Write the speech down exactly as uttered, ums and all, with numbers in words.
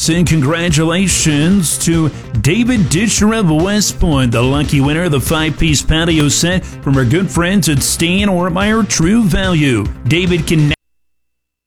Congrats and congratulations to David Disher of West Point, the lucky winner of the five-piece patio set from our good friends at Stan Ortmeyer True Value. David can